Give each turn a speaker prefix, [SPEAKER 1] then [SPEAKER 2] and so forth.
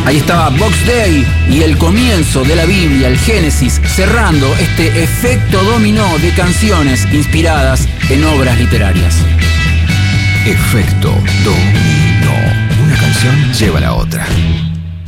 [SPEAKER 1] Ahí estaba Box Day y el comienzo de la Biblia, el Génesis, cerrando este efecto dominó de canciones inspiradas en obras literarias.
[SPEAKER 2] Efecto dominó. Una canción lleva a la otra.